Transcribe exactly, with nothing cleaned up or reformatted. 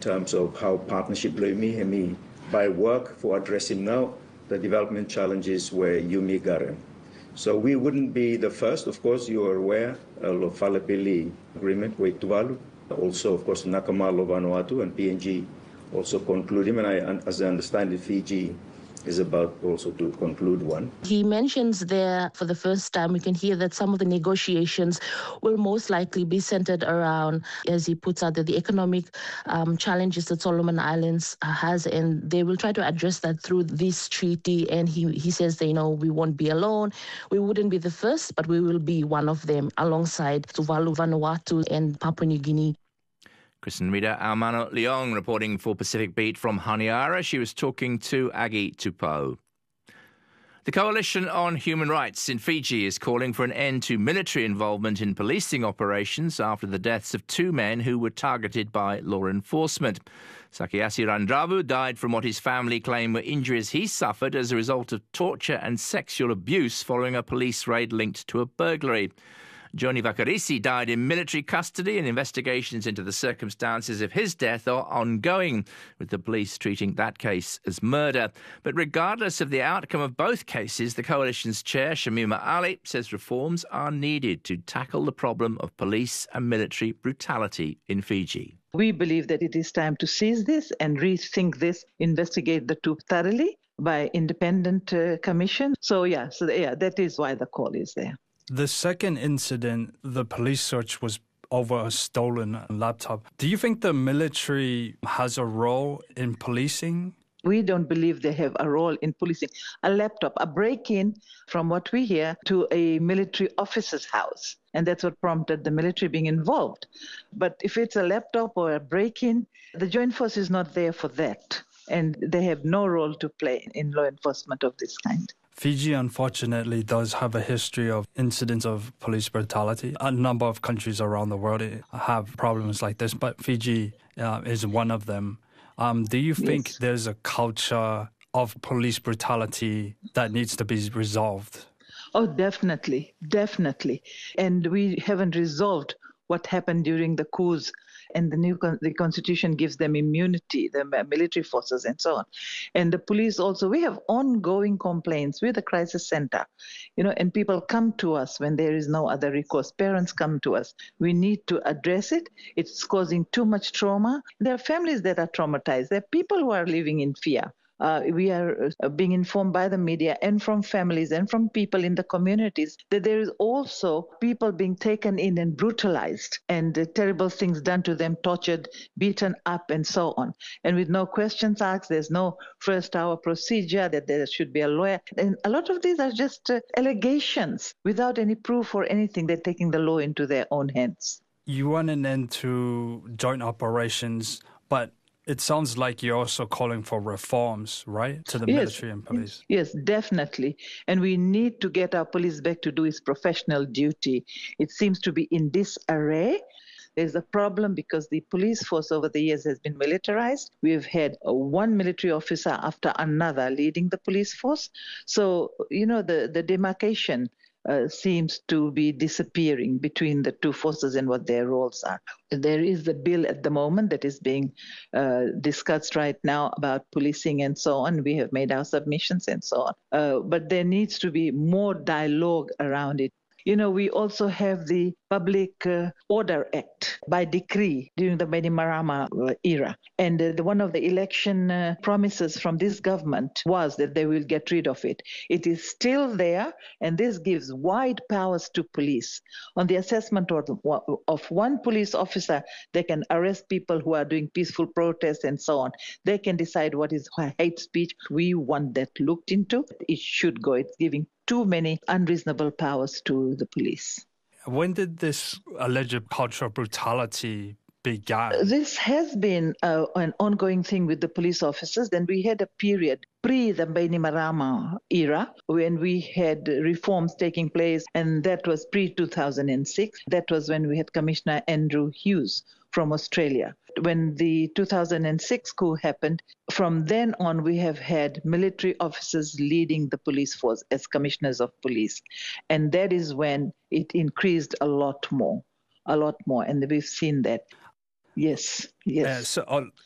terms of how partnership Loimi Hemi by work for addressing now the development challenges where Yumi Garen. So we wouldn't be the first. Of course, you are aware of the Falapili agreement with Tuvalu. Also, of course, Nakamalo Vanuatu and P N G also concluding. And I, as I understand it, Fiji is about also to conclude one. He mentions there for the first time, we can hear that some of the negotiations will most likely be centered around, as he puts out there, the economic um, challenges that Solomon Islands has, and they will try to address that through this treaty. And he, he says that, you know, we won't be alone. We wouldn't be the first, but we will be one of them alongside Tuvalu, Vanuatu and Papua New Guinea. Kristen Rita Almano Leong reporting for Pacific Beat from Honiara. She was talking to Aggie Tupou. The Coalition on Human Rights in Fiji is calling for an end to military involvement in policing operations after the deaths of two men who were targeted by law enforcement. Sakiasi Randravu died from what his family claim were injuries he suffered as a result of torture and sexual abuse following a police raid linked to a burglary. Johnny Vakarisi died in military custody, and investigations into the circumstances of his death are ongoing, with the police treating that case as murder. But regardless of the outcome of both cases, the Coalition's chair, Shamima Ali, says reforms are needed to tackle the problem of police and military brutality in Fiji. We believe that it is time to seize this and rethink this, investigate the two thoroughly by independent uh, commission. So, yeah, so yeah, that is why the call is there. The second incident, the police search was over a stolen laptop. Do you think the military has a role in policing? We don't believe they have a role in policing. A laptop, a break-in, from what we hear, to a military officer's house. And that's what prompted the military being involved. But if it's a laptop or a break-in, the Joint Force is not there for that. And they have no role to play in law enforcement of this kind. Fiji, unfortunately, does have a history of incidents of police brutality. A number of countries around the world have problems like this, but Fiji uh, is one of them. Um, do you think yes. there's a culture of police brutality that needs to be resolved? Oh, definitely, definitely. And we haven't resolved what happened during the coups. And the new con- the constitution gives them immunity, the military forces and so on. And the police also, we have ongoing complaints with the crisis center, you know, and people come to us when there is no other recourse. Parents come to us. We need to address it. It's causing too much trauma. There are families that are traumatized. There are people who are living in fear. Uh, we are uh, being informed by the media and from families and from people in the communities that there is also people being taken in and brutalized and uh, terrible things done to them, tortured, beaten up and so on. And with no questions asked, there's no first hour procedure, that there should be a lawyer. And a lot of these are just uh, allegations without any proof or anything. They're taking the law into their own hands. You want an end to joint operations, but it sounds like you're also calling for reforms, right, to the yes, military and police? Yes, definitely. And we need to get our police back to do its professional duty. It seems to be in disarray. There's a problem because the police force over the years has been militarized. We've had one military officer after another leading the police force. So, you know, the, the demarcation Uh, seems to be disappearing between the two forces and what their roles are. There is a bill at the moment that is being uh, discussed right now about policing and so on. We have made our submissions and so on. Uh, but there needs to be more dialogue around it. You know, we also have the Public uh, Order Act by decree during the Bainimarama uh, era. And uh, the, one of the election uh, promises from this government was that they will get rid of it. It is still there, and this gives wide powers to police. On the assessment of, of one police officer, they can arrest people who are doing peaceful protests and so on. They can decide what is hate speech. We want that looked into. It should go. It's giving too many unreasonable powers to the police. When did this alleged culture of brutality begin? This has been uh, an ongoing thing with the police officers. Then we had a period pre the Bainimarama era when we had reforms taking place, and that was pre two thousand six. That was when we had Commissioner Andrew Hughes from Australia. When the two thousand six coup happened, from then on we have had military officers leading the police force as commissioners of police. And that is when it increased a lot more, a lot more. And we've seen that. Yes, yes. Uh, so, uh,